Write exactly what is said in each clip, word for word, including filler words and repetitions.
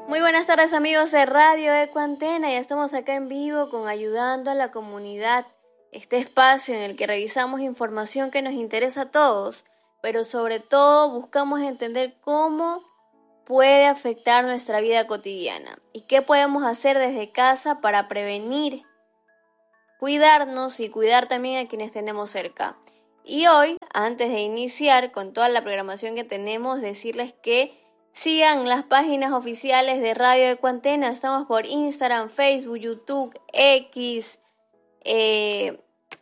Muy buenas tardes amigos de Radio Ecuantena, ya estamos acá en vivo con Ayudando a la Comunidad, este espacio en el que revisamos información que nos interesa a todos, pero sobre todo buscamos entender cómo puede afectar nuestra vida cotidiana y qué podemos hacer desde casa para prevenir, cuidarnos y cuidar también a quienes tenemos cerca. Y hoy, antes de iniciar con toda la programación que tenemos, decirles que sigan las páginas oficiales de Radio Ecuantena. Estamos por Instagram, Facebook, YouTube, X, eh,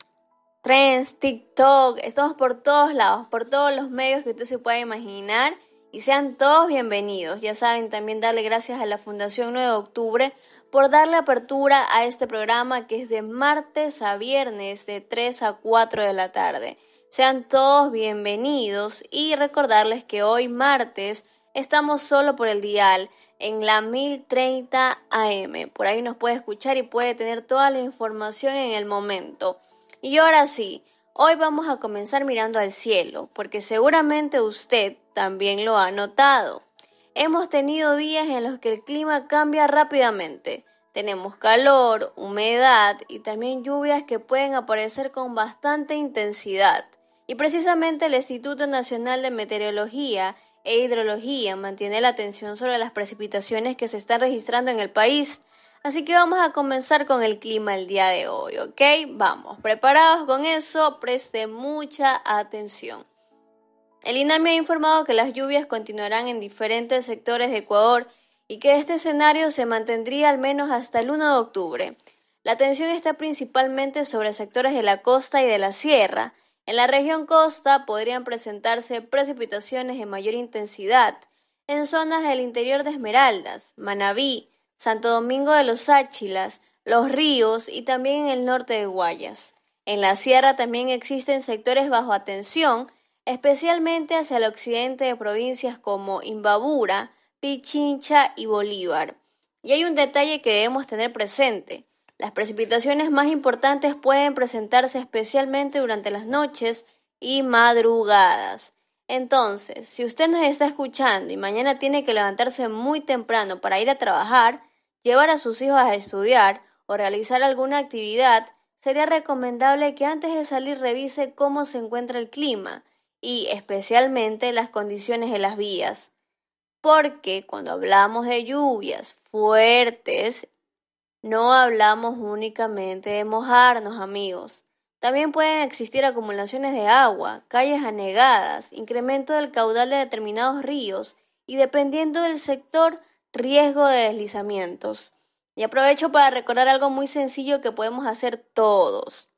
Trends, TikTok. Estamos por todos lados, por todos los medios que usted se pueda imaginar. Y sean todos bienvenidos. Ya saben, también darle gracias a la Fundación nueve de octubre por darle apertura a este programa que es de martes a viernes de tres a cuatro de la tarde. Sean todos bienvenidos y recordarles que hoy martes estamos solo por el dial en la mil treinta A M. Por ahí nos puede escuchar y puede tener toda la información en el momento. Y ahora sí, hoy vamos a comenzar mirando al cielo, porque seguramente usted también lo ha notado. Hemos tenido días en los que el clima cambia rápidamente. Tenemos calor, humedad y también lluvias que pueden aparecer con bastante intensidad. Y precisamente el Instituto Nacional de Meteorología e Hidrología mantiene la atención sobre las precipitaciones que se están registrando en el país. Así que vamos a comenzar con el clima el día de hoy, ¿ok? Vamos, preparados con eso, preste mucha atención. El INAMI ha informado que las lluvias continuarán en diferentes sectores de Ecuador y que este escenario se mantendría al menos hasta el uno de octubre. La atención está principalmente sobre sectores de la costa y de la sierra. En la región costa podrían presentarse precipitaciones de mayor intensidad en zonas del interior de Esmeraldas, Manabí, Santo Domingo de los Áchilas, Los Ríos y también en el norte de Guayas. En la sierra también existen sectores bajo atención, especialmente hacia el occidente de provincias como Imbabura, Pichincha y Bolívar. Y hay un detalle que debemos tener presente. Las precipitaciones más importantes pueden presentarse especialmente durante las noches y madrugadas. Entonces, si usted nos está escuchando y mañana tiene que levantarse muy temprano para ir a trabajar, llevar a sus hijos a estudiar o realizar alguna actividad, sería recomendable que antes de salir revise cómo se encuentra el clima y especialmente las condiciones de las vías. Porque cuando hablamos de lluvias fuertes, no hablamos únicamente de mojarnos, amigos. También pueden existir acumulaciones de agua, calles anegadas, incremento del caudal de determinados ríos y, dependiendo del sector, riesgo de deslizamientos. Y aprovecho para recordar algo muy sencillo que podemos hacer todos.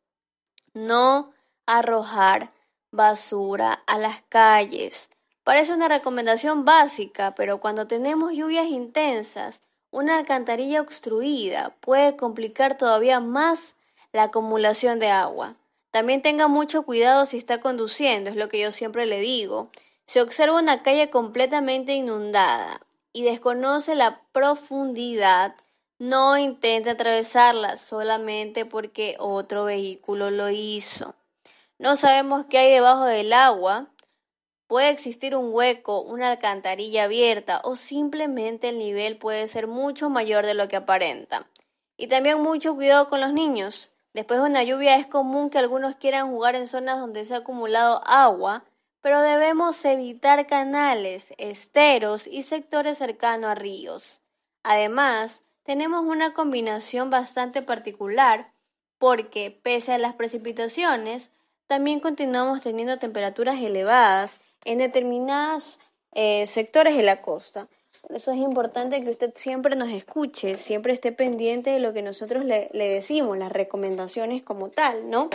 No arrojar basura a las calles. Parece una recomendación básica, pero cuando tenemos lluvias intensas, una alcantarilla obstruida puede complicar todavía más la acumulación de agua. También tenga mucho cuidado si está conduciendo, es lo que yo siempre le digo. Si observa una calle completamente inundada y desconoce la profundidad, no intente atravesarla solamente porque otro vehículo lo hizo. No sabemos qué hay debajo del agua. Puede existir un hueco, una alcantarilla abierta o simplemente el nivel puede ser mucho mayor de lo que aparenta. Y también mucho cuidado con los niños. Después de una lluvia es común que algunos quieran jugar en zonas donde se ha acumulado agua, pero debemos evitar canales, esteros y sectores cercanos a ríos. Además, tenemos una combinación bastante particular porque, pese a las precipitaciones, también continuamos teniendo temperaturas elevadas en determinados eh, sectores de la costa. Por eso es importante que usted siempre nos escuche, siempre esté pendiente de lo que nosotros le, le decimos, las recomendaciones como tal, ¿no?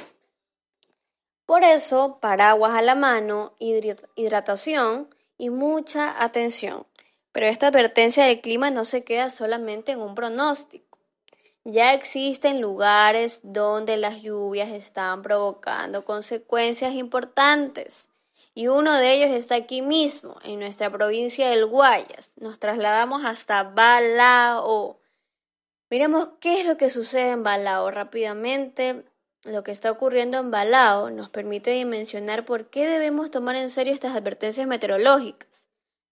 Por eso, paraguas a la mano, hidratación y mucha atención. Pero esta advertencia del clima no se queda solamente en un pronóstico. Ya existen lugares donde las lluvias están provocando consecuencias importantes. Y uno de ellos está aquí mismo, en nuestra provincia del Guayas. Nos trasladamos hasta Balao. Miremos qué es lo que sucede en Balao rápidamente. Lo que está ocurriendo en Balao nos permite dimensionar por qué debemos tomar en serio estas advertencias meteorológicas.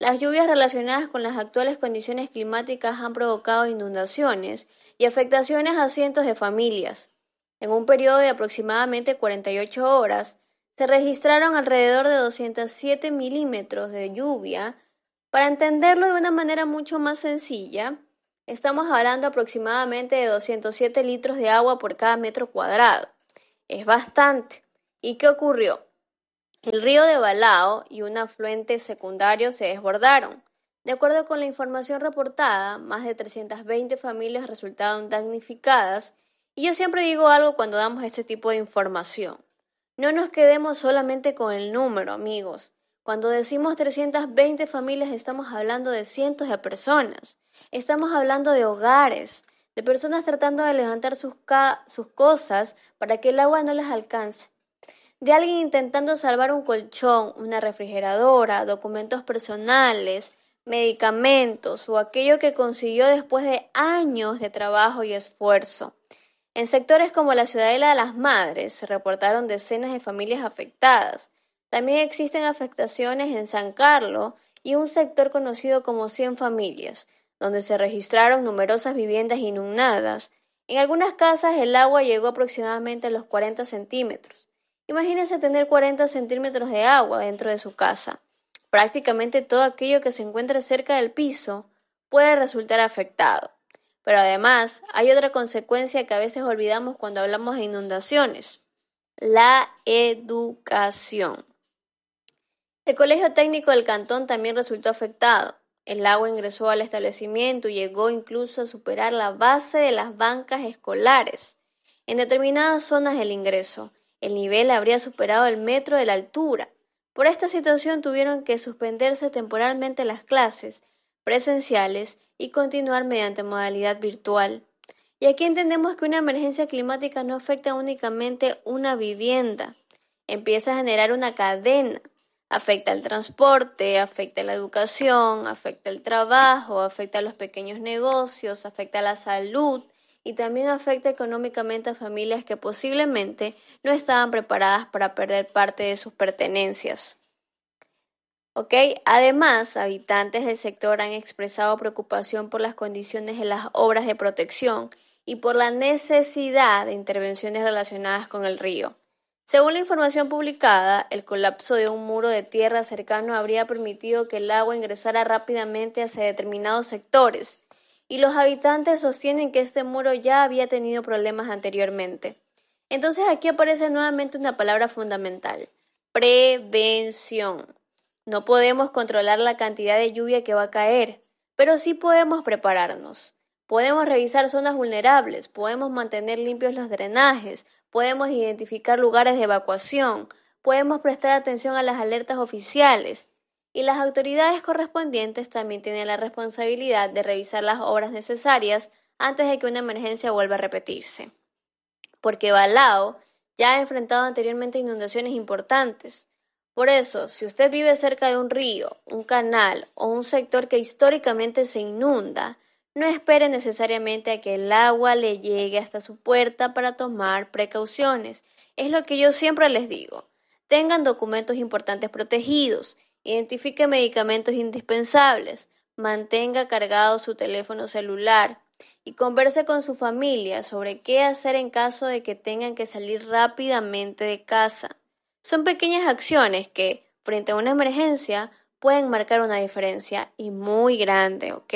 Las lluvias relacionadas con las actuales condiciones climáticas han provocado inundaciones y afectaciones a cientos de familias. En un periodo de aproximadamente cuarenta y ocho horas, se registraron alrededor de doscientos siete milímetros de lluvia. Para entenderlo de una manera mucho más sencilla, estamos hablando aproximadamente de doscientos siete litros de agua por cada metro cuadrado. Es bastante. ¿Y qué ocurrió? El río de Balao y un afluente secundario se desbordaron. De acuerdo con la información reportada, más de trescientas veinte familias resultaron damnificadas, y yo siempre digo algo cuando damos este tipo de información. No nos quedemos solamente con el número, amigos. Cuando decimos trescientas veinte familias, estamos hablando de cientos de personas. Estamos hablando de hogares, de personas tratando de levantar sus, ca- sus cosas para que el agua no les alcance. De alguien intentando salvar un colchón, una refrigeradora, documentos personales, medicamentos o aquello que consiguió después de años de trabajo y esfuerzo. En sectores como la Ciudadela de las Madres se reportaron decenas de familias afectadas. También existen afectaciones en San Carlos y un sector conocido como cien familias, donde se registraron numerosas viviendas inundadas. En algunas casas el agua llegó aproximadamente a los cuarenta centímetros. Imagínense tener cuarenta centímetros de agua dentro de su casa. Prácticamente todo aquello que se encuentre cerca del piso puede resultar afectado. Pero además hay otra consecuencia que a veces olvidamos cuando hablamos de inundaciones: la educación. El Colegio Técnico del Cantón también resultó afectado. El agua ingresó al establecimiento y llegó incluso a superar la base de las bancas escolares. En determinadas zonas del ingreso, el nivel habría superado el metro de la altura. Por esta situación tuvieron que suspenderse temporalmente las clases presenciales y continuar mediante modalidad virtual. Y aquí entendemos que una emergencia climática no afecta únicamente una vivienda, empieza a generar una cadena. Afecta el transporte, afecta la educación, afecta el trabajo, afecta a los pequeños negocios, afecta a la salud y también afecta económicamente a familias que posiblemente no estaban preparadas para perder parte de sus pertenencias. ¿Ok? Además, habitantes del sector han expresado preocupación por las condiciones de las obras de protección y por la necesidad de intervenciones relacionadas con el río. Según la información publicada, el colapso de un muro de tierra cercano habría permitido que el agua ingresara rápidamente hacia determinados sectores, y los habitantes sostienen que este muro ya había tenido problemas anteriormente. Entonces aquí aparece nuevamente una palabra fundamental: prevención. No podemos controlar la cantidad de lluvia que va a caer, pero sí podemos prepararnos. Podemos revisar zonas vulnerables, podemos mantener limpios los drenajes, podemos identificar lugares de evacuación, podemos prestar atención a las alertas oficiales, y las autoridades correspondientes también tienen la responsabilidad de revisar las obras necesarias antes de que una emergencia vuelva a repetirse. Porque Balao ya ha enfrentado anteriormente inundaciones importantes. Por eso, si usted vive cerca de un río, un canal o un sector que históricamente se inunda, no espere necesariamente a que el agua le llegue hasta su puerta para tomar precauciones. Es lo que yo siempre les digo. Tengan documentos importantes protegidos, identifique medicamentos indispensables, mantenga cargado su teléfono celular y converse con su familia sobre qué hacer en caso de que tengan que salir rápidamente de casa. Son pequeñas acciones que, frente a una emergencia, pueden marcar una diferencia y muy grande, ¿ok?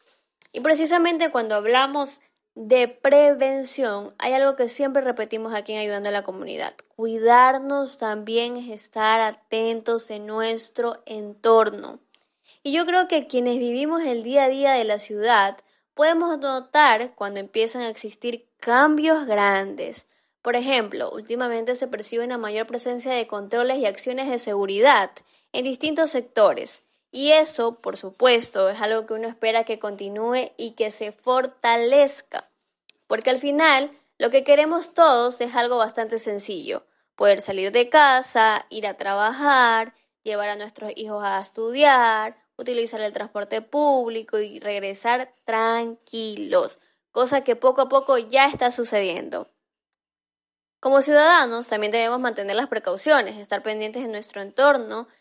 Y precisamente cuando hablamos de prevención, hay algo que siempre repetimos aquí en Ayudando a la Comunidad. Cuidarnos también es estar atentos en nuestro entorno. Y yo creo que quienes vivimos el día a día de la ciudad podemos notar cuando empiezan a existir cambios grandes. Por ejemplo, últimamente se percibe una mayor presencia de controles y acciones de seguridad en distintos sectores. Y eso, por supuesto, es algo que uno espera que continúe y que se fortalezca. Porque al final, lo que queremos todos es algo bastante sencillo: poder salir de casa, ir a trabajar, llevar a nuestros hijos a estudiar, utilizar el transporte público y regresar tranquilos, cosa que poco a poco ya está sucediendo. Como ciudadanos, también debemos mantener las precauciones, estar pendientes de nuestro entorno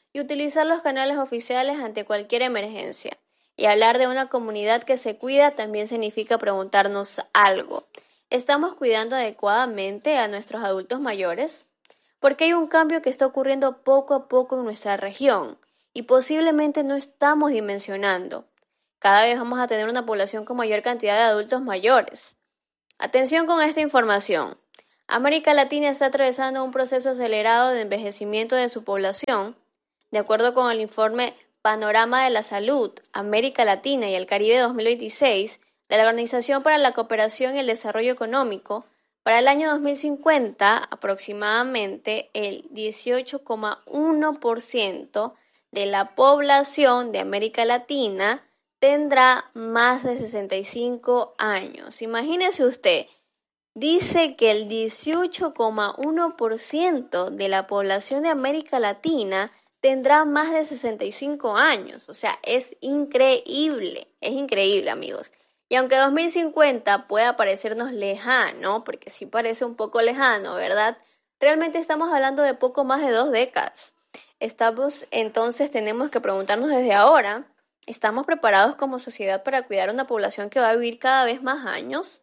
y utilizar los canales oficiales ante cualquier emergencia. Y hablar de una comunidad que se cuida también significa preguntarnos algo. ¿Estamos cuidando adecuadamente a nuestros adultos mayores? Porque hay un cambio que está ocurriendo poco a poco en nuestra región y posiblemente no estamos dimensionando. Cada vez vamos a tener una población con mayor cantidad de adultos mayores. Atención con esta información. América Latina está atravesando un proceso acelerado de envejecimiento de su población. De acuerdo con el informe Panorama de la Salud, América Latina y el Caribe dos mil veintiséis de la Organización para la Cooperación y el Desarrollo Económico, para el año dos mil cincuenta, aproximadamente el dieciocho coma uno por ciento de la población de América Latina tendrá más de sesenta y cinco años. Imagínese usted, dice que el dieciocho coma uno por ciento de la población de América Latina tendrá más de sesenta y cinco años. O sea, es increíble, es increíble, amigos. Y aunque dos mil cincuenta pueda parecernos lejano, porque sí parece un poco lejano, ¿verdad? Realmente estamos hablando de poco más de dos décadas. Estamos, entonces tenemos que preguntarnos desde ahora, ¿estamos preparados como sociedad para cuidar a una población que va a vivir cada vez más años?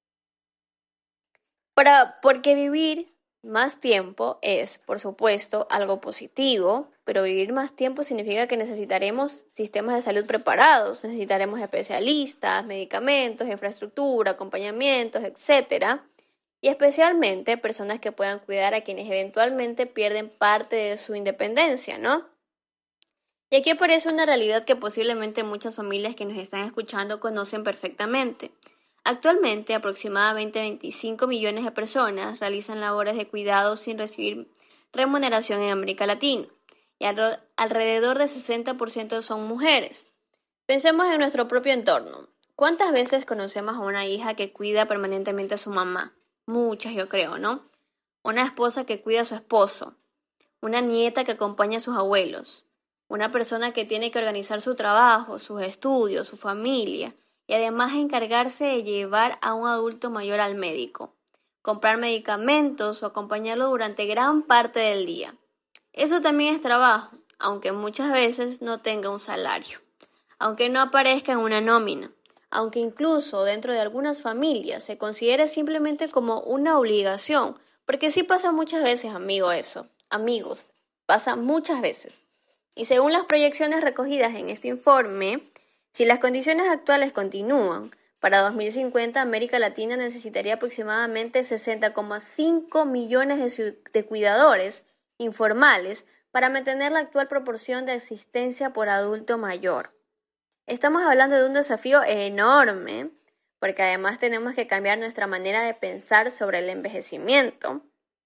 Para, porque vivir más tiempo es, por supuesto, algo positivo, pero vivir más tiempo significa que necesitaremos sistemas de salud preparados, necesitaremos especialistas, medicamentos, infraestructura, acompañamientos, etcétera, y especialmente personas que puedan cuidar a quienes eventualmente pierden parte de su independencia, ¿no? Y aquí aparece una realidad que posiblemente muchas familias que nos están escuchando conocen perfectamente. Actualmente, aproximadamente veinticinco millones de personas realizan labores de cuidado sin recibir remuneración en América Latina, y alrededor del sesenta por ciento son mujeres. Pensemos en nuestro propio entorno. ¿Cuántas veces conocemos a una hija que cuida permanentemente a su mamá? Muchas, yo creo, ¿no? Una esposa que cuida a su esposo, una nieta que acompaña a sus abuelos, una persona que tiene que organizar su trabajo, sus estudios, su familia, y además encargarse de llevar a un adulto mayor al médico, comprar medicamentos o acompañarlo durante gran parte del día. Eso también es trabajo, aunque muchas veces no tenga un salario, aunque no aparezca en una nómina, aunque incluso dentro de algunas familias se considere simplemente como una obligación, porque sí pasa muchas veces, amigo, eso, amigos, pasa muchas veces. Y según las proyecciones recogidas en este informe, si las condiciones actuales continúan, para dos mil cincuenta América Latina necesitaría aproximadamente sesenta coma cinco millones de, de cuidadores informales para mantener la actual proporción de asistencia por adulto mayor. Estamos hablando de un desafío enorme, porque además tenemos que cambiar nuestra manera de pensar sobre el envejecimiento.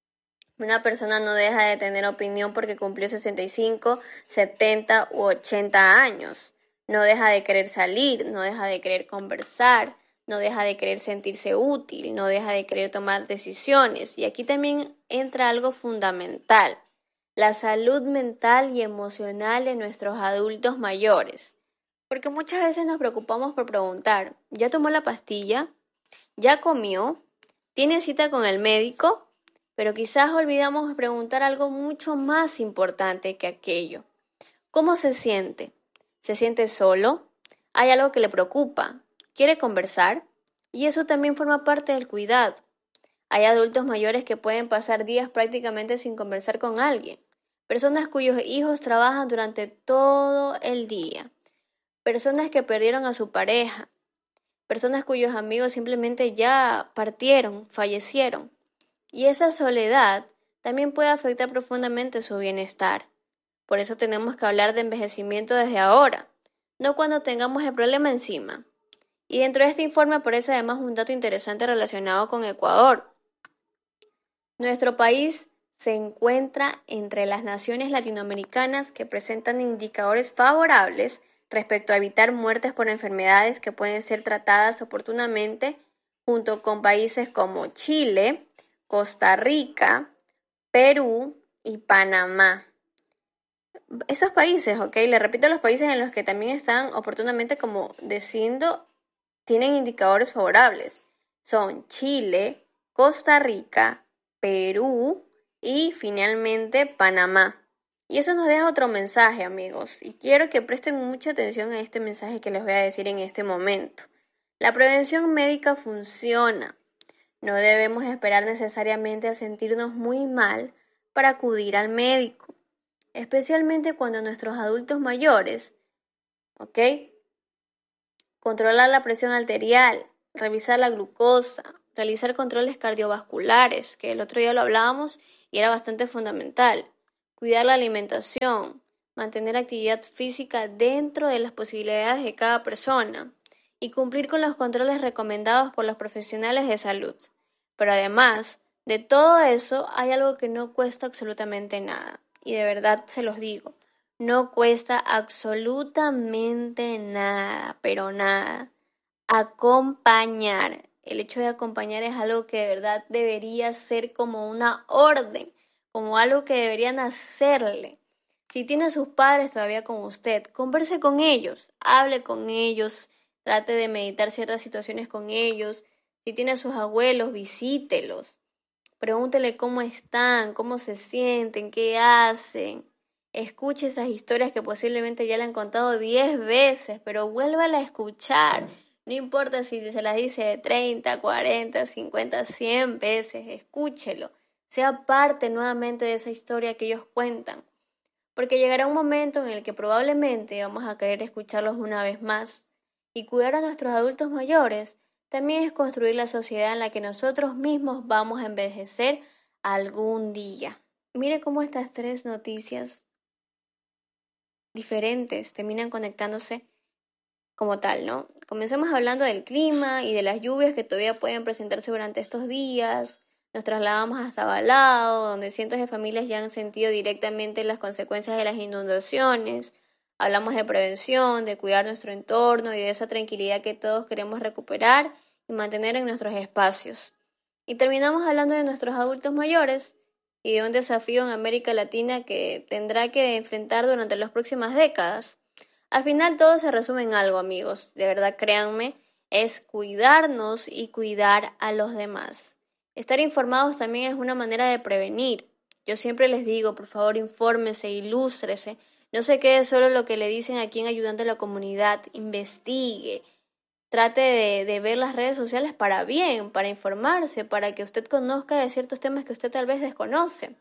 Una persona no deja de tener opinión porque cumplió sesenta y cinco, setenta u ochenta años. No deja de querer salir, no deja de querer conversar, no deja de querer sentirse útil, no deja de querer tomar decisiones. Y aquí también entra algo fundamental, la salud mental y emocional de nuestros adultos mayores. Porque muchas veces nos preocupamos por preguntar, ¿ya tomó la pastilla? ¿Ya comió? ¿Tiene cita con el médico? Pero quizás olvidamos preguntar algo mucho más importante que aquello. ¿Cómo se siente? ¿Se siente solo? ¿Hay algo que le preocupa? ¿Quiere conversar? Y eso también forma parte del cuidado. Hay adultos mayores que pueden pasar días prácticamente sin conversar con alguien. Personas cuyos hijos trabajan durante todo el día. Personas que perdieron a su pareja. Personas cuyos amigos simplemente ya partieron, fallecieron. Y esa soledad también puede afectar profundamente su bienestar. Por eso tenemos que hablar de envejecimiento desde ahora, no cuando tengamos el problema encima. Y dentro de este informe aparece además un dato interesante relacionado con Ecuador. Nuestro país se encuentra entre las naciones latinoamericanas que presentan indicadores favorables respecto a evitar muertes por enfermedades que pueden ser tratadas oportunamente, junto con países como Chile, Costa Rica, Perú y Panamá. Esos países, ok, le repito, los países en los que también están oportunamente, como diciendo, tienen indicadores favorables. Son Chile, Costa Rica, Perú y finalmente Panamá. Y eso nos deja otro mensaje, amigos, y quiero que presten mucha atención a este mensaje que les voy a decir en este momento. La prevención médica funciona. No debemos esperar necesariamente a sentirnos muy mal para acudir al médico, especialmente cuando nuestros adultos mayores, ¿ok? Controlar la presión arterial, revisar la glucosa, realizar controles cardiovasculares, que el otro día lo hablábamos y era bastante fundamental. Cuidar la alimentación, mantener actividad física dentro de las posibilidades de cada persona y cumplir con los controles recomendados por los profesionales de salud. Pero además de todo eso, hay algo que no cuesta absolutamente nada. Y de verdad se los digo, no cuesta absolutamente nada, pero nada. Acompañar. El hecho de acompañar es algo que de verdad debería ser como una orden, como algo que deberían hacerle. Si tiene a sus padres todavía con usted, converse con ellos, hable con ellos, trate de meditar ciertas situaciones con ellos. Si tiene a sus abuelos, visítelos. Pregúntele cómo están, cómo se sienten, qué hacen. Escuche esas historias que posiblemente ya le han contado diez veces, pero vuélvala a escuchar. No importa si se las dice treinta, cuarenta, cincuenta, cien veces, escúchelo. Sea parte nuevamente de esa historia que ellos cuentan. Porque llegará un momento en el que probablemente vamos a querer escucharlos una vez más. Y cuidar a nuestros adultos mayores también es construir la sociedad en la que nosotros mismos vamos a envejecer algún día. Mire cómo estas tres noticias diferentes terminan conectándose como tal, ¿no? Comencemos hablando del clima y de las lluvias que todavía pueden presentarse durante estos días. Nos trasladamos hasta Balao, donde cientos de familias ya han sentido directamente las consecuencias de las inundaciones. Hablamos de prevención, de cuidar nuestro entorno y de esa tranquilidad que todos queremos recuperar y mantener en nuestros espacios. Y terminamos hablando de nuestros adultos mayores y de un desafío en América Latina que tendrá que enfrentar durante las próximas décadas. Al final todo se resume en algo, amigos, de verdad créanme, es cuidarnos y cuidar a los demás. Estar informados también es una manera de prevenir. Yo siempre les digo, por favor, infórmese, ilústrese. No se quede solo lo que le dicen aquí en Ayudando a la Comunidad. Investigue. Trate de, de ver las redes sociales para bien, para informarse, para que usted conozca de ciertos temas que usted tal vez desconoce.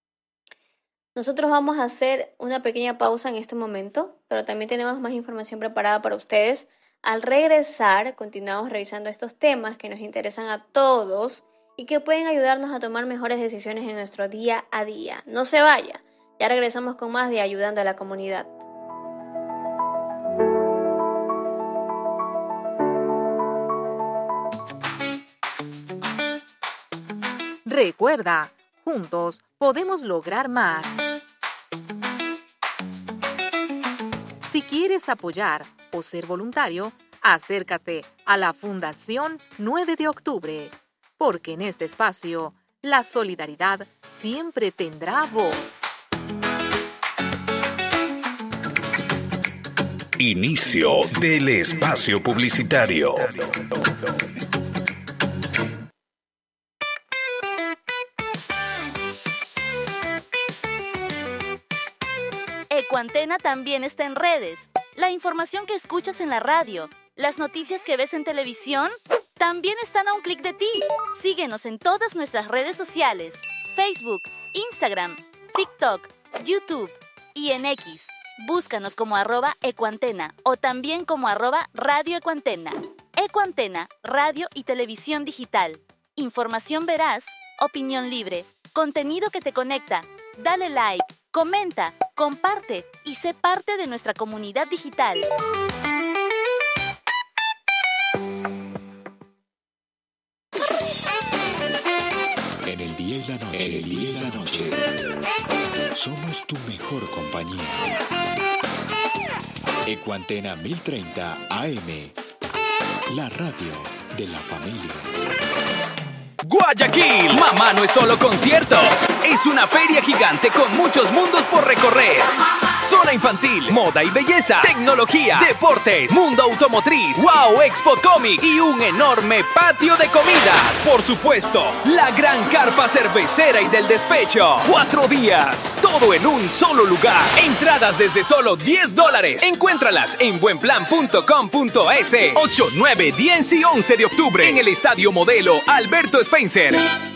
Nosotros vamos a hacer una pequeña pausa en este momento, pero también tenemos más información preparada para ustedes. Al regresar, continuamos revisando estos temas que nos interesan a todos y que pueden ayudarnos a tomar mejores decisiones en nuestro día a día. No se vaya, ya regresamos con más de Ayudando a la Comunidad. Recuerda, juntos podemos lograr más. Si quieres apoyar o ser voluntario, acércate a la Fundación nueve de octubre, porque en este espacio, la solidaridad siempre tendrá voz. Inicio del espacio publicitario. Ecuantena también está en redes. La información que escuchas en la radio, las noticias que ves en televisión, también están a un clic de ti. Síguenos en todas nuestras redes sociales: Facebook, Instagram, TikTok, YouTube y en X. Búscanos como arroba Ecuantena o también como arroba Radio Ecuantena. Ecuantena, radio y televisión digital. Información veraz, opinión libre, contenido que te conecta. Dale like, comenta, comparte y sé parte de nuestra comunidad digital. En el día y la noche, en el día y la noche, somos tu mejor compañía. Ecuantena mil treinta A M, la radio de la familia. Guayaquil, mamá no es solo conciertos, es una feria gigante con muchos mundos por recorrer. zona infantil, moda y belleza, tecnología, deportes, mundo automotriz, Wow Expo Comics y un enorme patio de comidas. Por supuesto, la gran carpa cervecera y del despecho. Cuatro días, todo en un solo lugar. Entradas desde solo diez dólares. Encuéntralas en buenplan punto com punto es. ocho, nueve, diez y once de octubre en el Estadio Modelo Alberto Spencer.